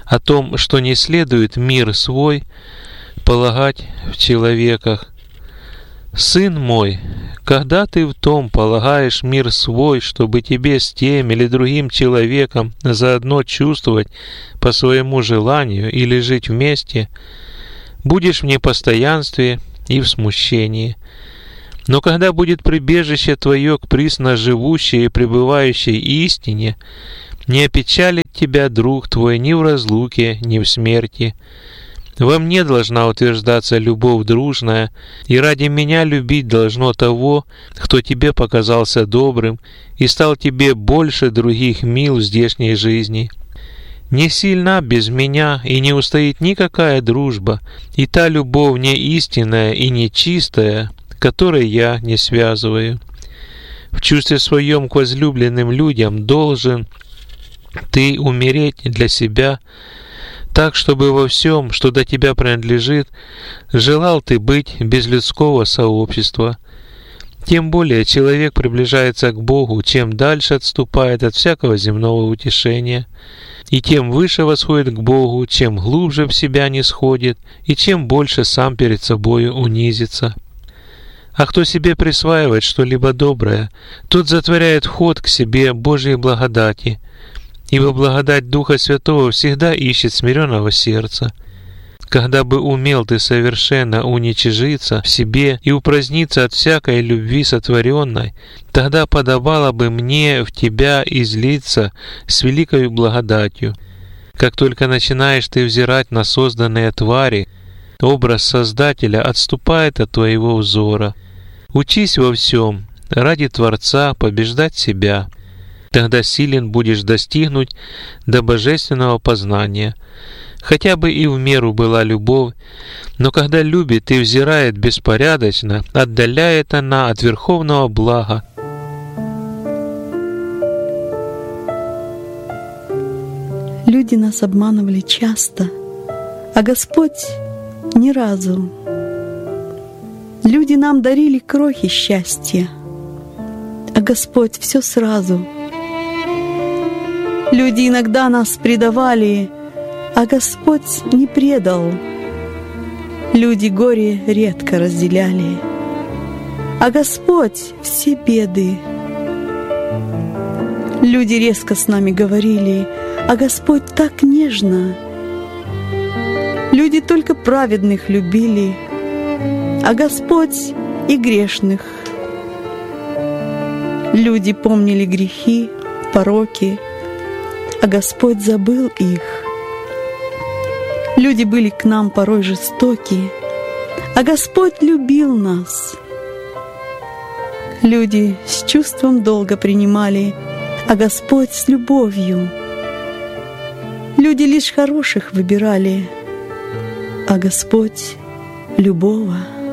о том, что не следует мир свой полагать в человеках. Сын мой, когда ты в том полагаешь мир свой, чтобы тебе с тем или другим человеком заодно чувствовать по своему желанию или жить вместе, будешь в непостоянстве и в смущении. Но когда будет прибежище твое к присно живущей и пребывающей истине, не опечалит тебя друг твой ни в разлуке, ни в смерти. Во мне должна утверждаться любовь дружная, и ради меня любить должно того, кто тебе показался добрым и стал тебе больше других мил в здешней жизни. Не сильна без меня, и не устоит никакая дружба, и та любовь не истинная и не чистая, которой я не связываю. В чувстве своем к возлюбленным людям должен ты умереть для себя, так, чтобы во всем, что до тебя принадлежит, желал ты быть без людского сообщества. Тем более человек приближается к Богу, чем дальше отступает от всякого земного утешения, и тем выше восходит к Богу, чем глубже в себя не сходит, и чем больше сам перед собою унизится. А кто себе присваивает что-либо доброе, тот затворяет вход к себе Божьей благодати, ибо благодать Духа Святого всегда ищет смиренного сердца. Когда бы умел ты совершенно уничижиться в себе и упраздниться от всякой любви сотворенной, тогда подобало бы мне в тебя излиться с великою благодатью. Как только начинаешь ты взирать на созданные твари, образ Создателя отступает от твоего взора. Учись во всем ради Творца побеждать себя. Тогда силен будешь достигнуть до божественного познания. Хотя бы и в меру была любовь, но когда любит и взирает беспорядочно, отдаляет она от верховного блага. Люди нас обманывали часто, а Господь ни разу. Люди нам дарили крохи счастья, а Господь все сразу. Люди иногда нас предавали, а Господь не предал. Люди горе редко разделяли, а Господь все беды. Люди резко с нами говорили, а Господь так нежно. Люди только праведных любили, а Господь и грешных. Люди помнили грехи, пороки, а Господь забыл их. Люди были к нам порой жестоки, а Господь любил нас. Люди с чувством долго принимали, а Господь с любовью. Люди лишь хороших выбирали, а Господь любого.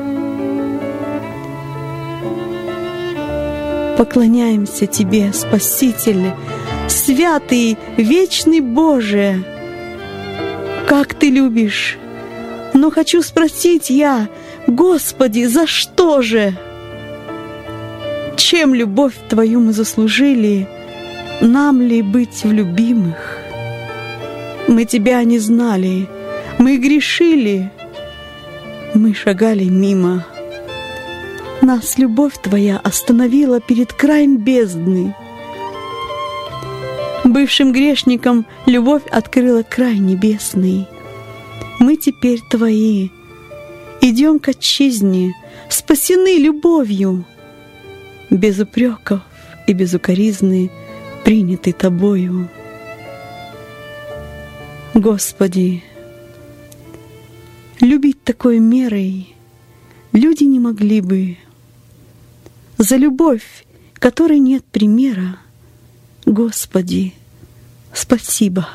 Поклоняемся Тебе, Спаситель, святый, вечный Боже. Как Ты любишь! Но хочу спросить я, Господи, за что же? Чем любовь Твою мы заслужили? Нам ли быть в любимых? Мы Тебя не знали, мы грешили, мы шагали мимо. Нас любовь Твоя остановила перед краем бездны. Бывшим грешникам любовь открыла край небесный. Мы теперь Твои, идем к отчизне, спасены любовью. Без упреков и без укоризны приняты Тобою. Господи, любить такой мерой люди не могли бы. За любовь, которой нет примера, Господи, спасибо.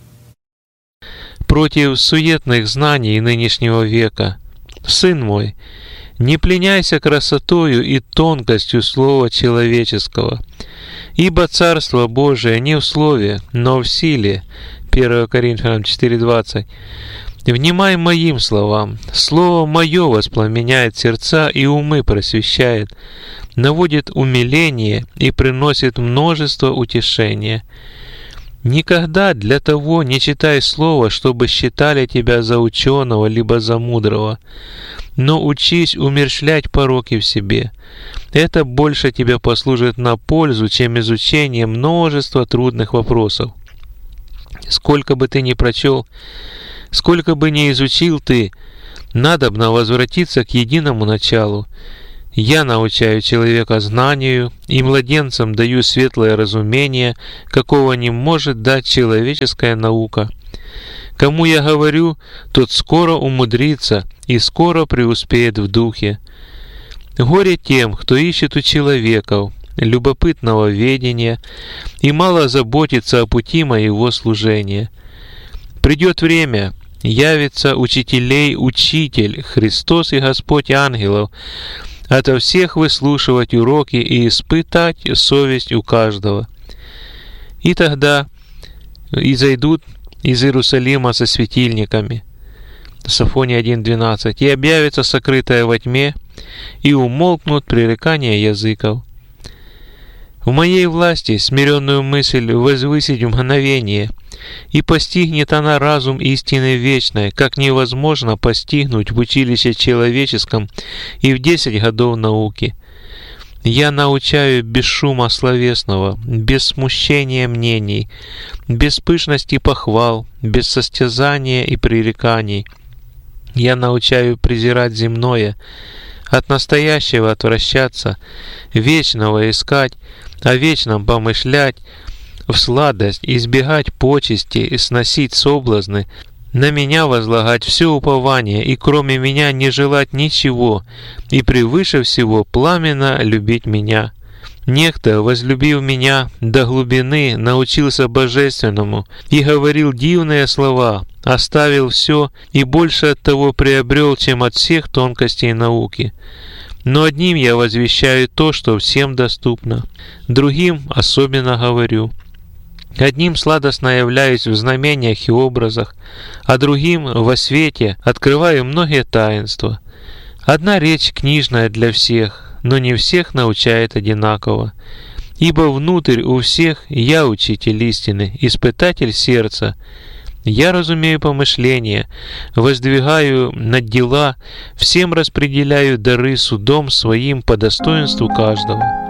Против суетных знаний нынешнего века, сын мой, не пленяйся красотою и тонкостью слова человеческого, ибо Царство Божие не в слове, но в силе. 1 Коринфянам 4:20. Внимай моим словам, слово мое воспламеняет сердца и умы просвещает, наводит умиление и приносит множество утешения. Никогда для того не читай слова, чтобы считали тебя за ученого либо за мудрого, но учись умерщвлять пороки в себе. Это больше тебе послужит на пользу, чем изучение множества трудных вопросов. Сколько бы ты ни прочел, сколько бы ни изучил ты, надобно возвратиться к единому началу. Я научаю человека знанию, и младенцам даю светлое разумение, какого не может дать человеческая наука. Кому я говорю, тот скоро умудрится и скоро преуспеет в духе. Горе тем, кто ищет у человеков любопытного ведения и мало заботится о пути моего служения. Придет время, явится учителей Учитель, Христос и Господь ангелов, ото всех выслушивать уроки и испытать совесть у каждого. И тогда изойдут из Иерусалима со светильниками. Софония 1:12. И объявится сокрытое во тьме, и умолкнут пререкания языков. В моей власти смиренную мысль возвысить в мгновение, и постигнет она разум истины вечной, как невозможно постигнуть в училище человеческом и в 10 годов науки. Я научаю без шума словесного, без смущения мнений, без пышности похвал, без состязания и пререканий. Я научаю презирать земное, от настоящего отвращаться, вечного искать, о вечном помышлять, в сладость избегать почести и сносить соблазны, на меня возлагать все упование и кроме меня не желать ничего, и превыше всего пламенно любить меня. Некто, возлюбив меня до глубины, научился божественному и говорил дивные слова, оставил все и больше от того приобрел, чем от всех тонкостей науки. Но одним я возвещаю то, что всем доступно, другим особенно говорю. Одним сладостно являюсь в знамениях и образах, а другим во свете открываю многие таинства. Одна речь книжная для всех, но не всех научает одинаково. Ибо внутрь у всех я учитель истины, испытатель сердца. Я разумею помышления, воздвигаю над дела, всем распределяю дары судом своим по достоинству каждого.